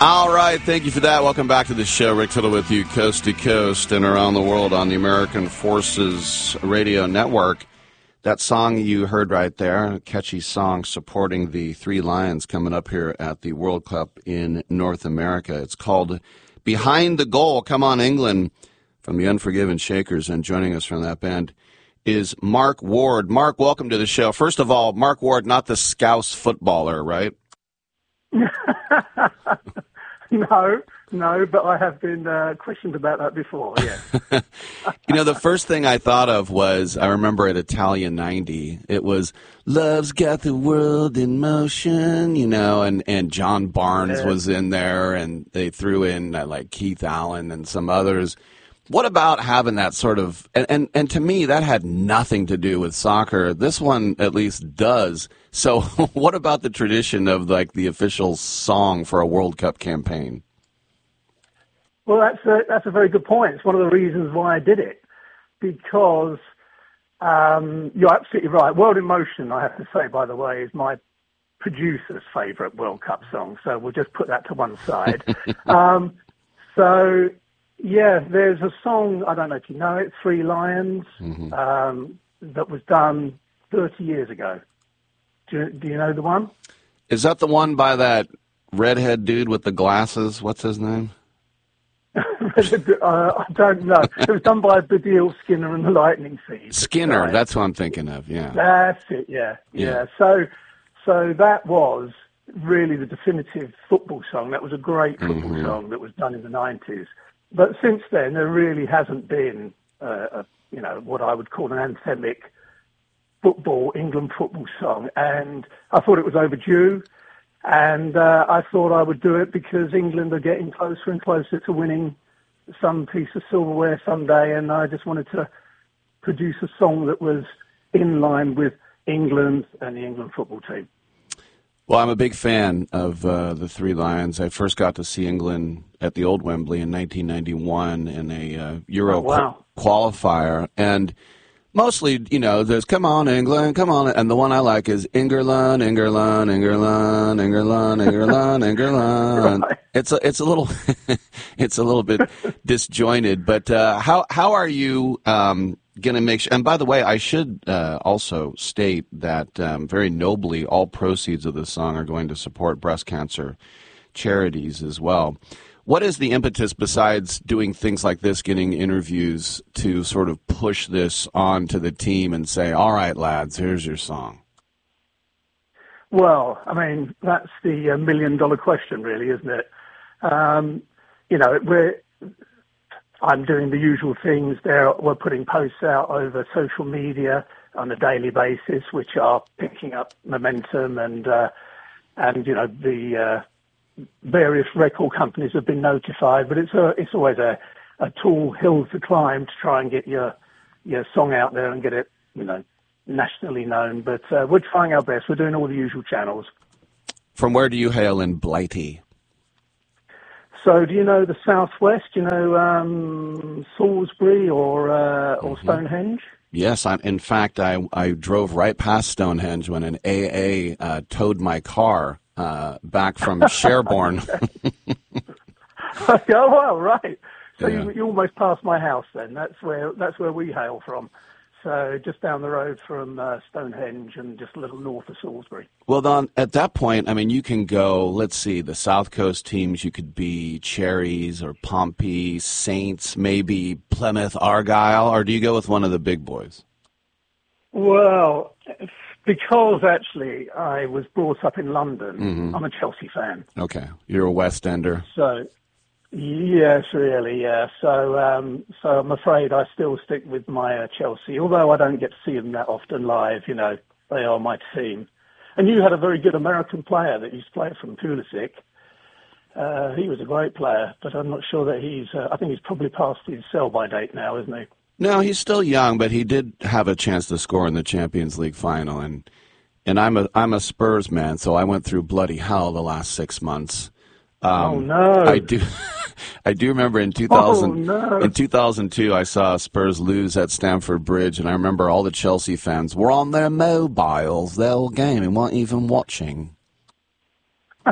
All right, thank you for that. Welcome back to the show. Rick Tittle with you, coast to coast and around the world on the American Forces Radio Network. That song you heard right there, a catchy song supporting the Three Lions coming up here at the World Cup in North America. It's called Behind the Goal, Come On England, from the Unforgiven Shakers. And joining us from that band is Mark Ward. Mark, welcome to the show. First of all, Mark Ward, not the Scouse footballer, right? No, but I have been questioned about that before, yeah. The first thing I thought of was, I remember at Italian 90, it was, Love's Got the World in Motion, and John Barnes was in there, and they threw in, like, Keith Allen and some others. What about having that sort of, and to me, that had nothing to do with soccer. This one at least does. So what about the tradition of, like, the official song for a World Cup campaign? Well, that's a very good point. It's one of the reasons why I did it, because you're absolutely right. World in Motion, I have to say, by the way, is my producer's favourite World Cup song, so we'll just put that to one side. Yeah, there's a song, I don't know if you know it, Three Lions, that was done 30 years ago. Do you know the one? Is that the one by that redhead dude with the glasses? What's his name? I don't know. It was done by Baddiel, Skinner and the Lightning Seeds. Skinner, that's what I'm thinking of, yeah. That's it, yeah. So that was really the definitive football song. That was a great football song that was done in the 90s. But since then, there really hasn't been, what I would call an anthemic England football song. And I thought it was overdue. And I thought I would do it because England are getting closer and closer to winning some piece of silverware someday. And I just wanted to produce a song that was in line with England and the England football team. Well, I'm a big fan of the Three Lions. I first got to see England at the old Wembley in 1991 in a Euro qualifier. And mostly, there's Come On England, Come On. And the one I like is Ingerland, Ingerland, Ingerland, Ingerland, Ingerland, Ingerland. Right. It's a little it's a little bit disjointed. But how are you going to make sure? And by the way, I should also state that very nobly, all proceeds of this song are going to support breast cancer charities as well. What is the impetus besides doing things like this, getting interviews, to sort of push this on to the team and say, all right, lads, here's your song? Well, I mean, that's the $1 million question, really, isn't it? I'm doing the usual things there. We're putting posts out over social media on a daily basis, which are picking up momentum, and the various record companies have been notified. But it's always a tall hill to climb to try and get your song out there and get it, nationally known. But we're trying our best. We're doing all the usual channels. From where do you hail in Blighty? So do you know the Southwest? Do you know Salisbury or Stonehenge? Yes, in fact, I drove right past Stonehenge when an AA towed my car back from Sherborne. Oh, well, right. So yeah. You almost passed my house then. That's where we hail from. So just down the road from Stonehenge and just a little north of Salisbury. Well, Don, at that point, I mean, you can go, let's see, the South Coast teams, you could be Cherries or Pompey, Saints, maybe Plymouth, Argyle, or do you go with one of the big boys? Well, because actually I was brought up in London, I'm a Chelsea fan. Okay. You're a West Ender. So, yes, really, yeah. So I'm afraid I still stick with my Chelsea, although I don't get to see them that often live. They are my team. And you had a very good American player that used to play from Pulisic. He was a great player, but I'm not sure that I think he's probably past his sell-by date now, isn't he? No, he's still young, but he did have a chance to score in the Champions League final. And I'm a Spurs man, so I went through bloody hell the last 6 months. Oh no! I do remember in 2002 I saw Spurs lose at Stamford Bridge, and I remember all the Chelsea fans were on their mobiles the whole game and weren't even watching.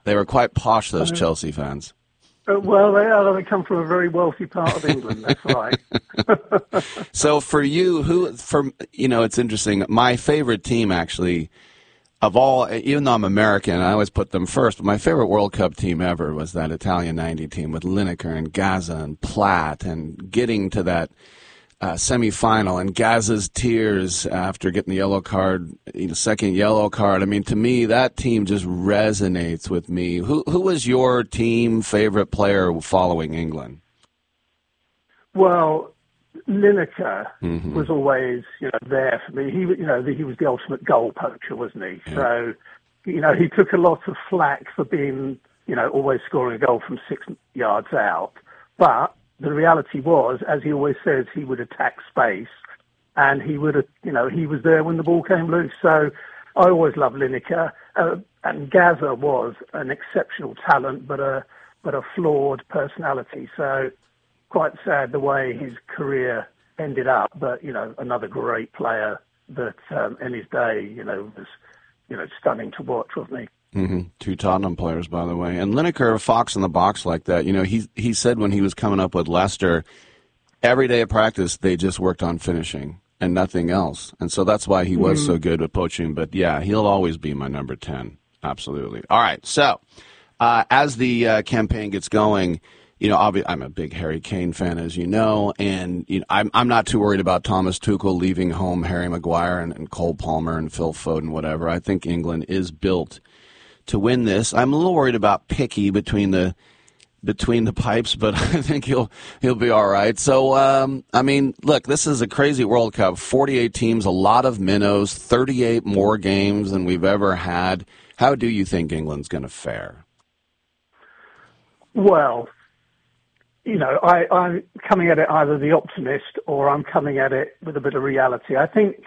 They were quite posh, those Chelsea fans. Well, they are. They come from a very wealthy part of England. That's right. So for you, it's interesting. My favorite team, actually, of all, even though I'm American, I always put them first, but my favorite World Cup team ever was that Italian 90 team with Lineker and Gazza and Platt, and getting to that semifinal and Gazza's tears after getting the yellow card, second yellow card. I mean, to me, that team just resonates with me. Who was your team favorite player following England? Well, Lineker was always, there for me. He was the ultimate goal poacher, wasn't he? Yeah. So, he took a lot of flack for being, always scoring a goal from 6 yards out. But the reality was, as he always says, he would attack space, and he would, he was there when the ball came loose. So I always loved Lineker, and Gazza was an exceptional talent, but a flawed personality. So quite sad the way his career ended up, but another great player that in his day, was stunning to watch, wasn't he? Mm-hmm. 2 Tottenham players, by the way. And Lineker, a fox in the box like that. He said when he was coming up with Leicester, every day of practice they just worked on finishing and nothing else. And so that's why he was so good with poaching. But, yeah, he'll always be my number 10. Absolutely. All right, so as the campaign gets going, I'm a big Harry Kane fan, as you know, and I'm not too worried about Thomas Tuchel leaving home Harry Maguire and Cole Palmer and Phil Foden, whatever. I think England is built to win this. I'm a little worried about Picky between the pipes, but I think he'll be all right. So, look, this is a crazy World Cup. 48 teams, a lot of minnows, 38 more games than we've ever had. How do you think England's going to fare? Well, I'm coming at it either the optimist or I'm coming at it with a bit of reality. I think,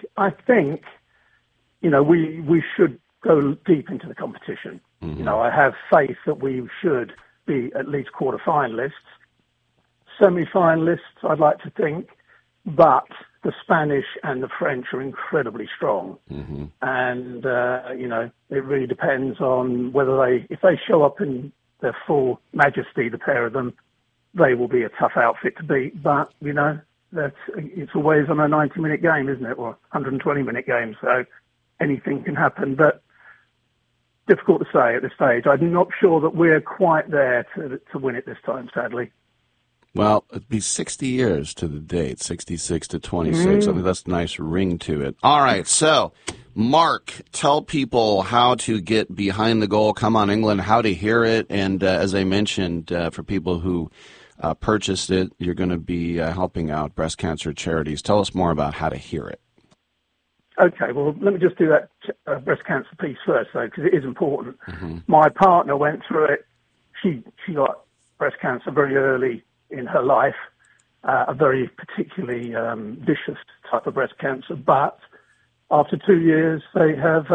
we should go deep into the competition. Mm-hmm. I have faith that we should be at least quarter-finalists. Semi-finalists, I'd like to think, but the Spanish and the French are incredibly strong. Mm-hmm. And, it really depends on if they show up in their full majesty, the pair of them, they will be a tough outfit to beat. But, it's always on a 90-minute game, isn't it? Or 120-minute game, so anything can happen. But difficult to say at this stage. I'm not sure that we're quite there to win it this time, sadly. Well, it'd be 60 years to the date, 66 to 26. I think that's a nice ring to it. All right, so, Mark, tell people how to get behind the goal, Come on England, how to hear it. And as I mentioned, for people who purchased it, you're going to be helping out breast cancer charities. Tell us more about how to hear it. Okay, well, let me just do that breast cancer piece first, though, because it is important. Mm-hmm. My partner went through it. She got breast cancer very early in her life, a very particularly vicious type of breast cancer. But after 2 years, they have,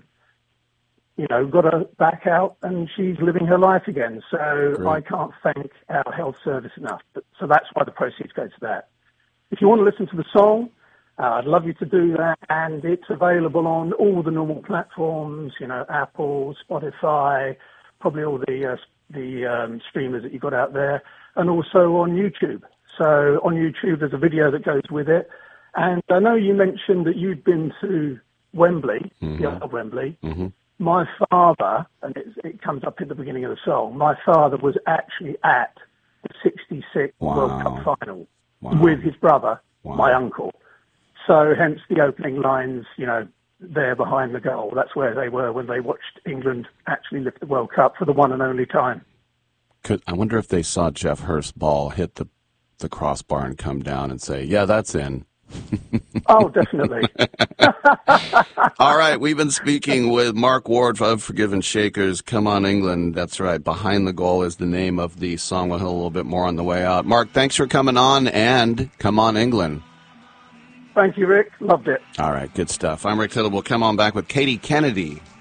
got her back out, and she's living her life again. So Great. I can't thank our health service enough. So that's why the proceeds go to that. If you want to listen to the song, I'd love you to do that, and it's available on all the normal platforms, Apple, Spotify, probably all the streamers that you've got out there, and also on YouTube. So on YouTube, there's a video that goes with it. And I know you mentioned that you'd been to Wembley, the old Wembley. Mm-hmm. My father, and it comes up in the beginning of the song, my father was actually at the 66 World Cup final with his brother, my uncle. So hence the opening lines, there behind the goal. That's where they were when they watched England actually lift the World Cup for the one and only time. I wonder if they saw Jeff Hurst's ball hit the crossbar and come down and say, yeah, that's in. Oh, definitely. All right, we've been speaking with Mark Ward of Forgiven Shakers. Come on, England. That's right. Behind the Goal is the name of the song. We'll hear a little bit more on the way out. Mark, thanks for coming on, and come on, England. Thank you, Rick. Loved it. All right, good stuff. I'm Rick Tittle. We'll come on back with Katie Kennedy.